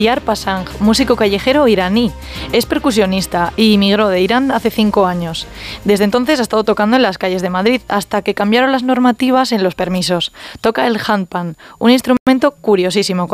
Yar Pasang, músico callejero iraní. Es percusionista y emigró de Irán hace 5 años. Desde entonces ha estado tocando en las calles de Madrid hasta que cambiaron las normativas en los permisos. Toca el handpan, un instrumento curiosísimo,